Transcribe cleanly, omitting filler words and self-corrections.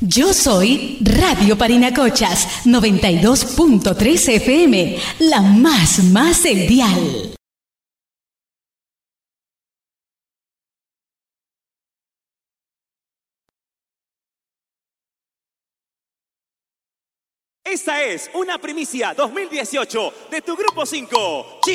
Yo soy Radio Parinacochas, 92.3 FM, la más el dial. Esta es una primicia 2018 de tu Grupo 5.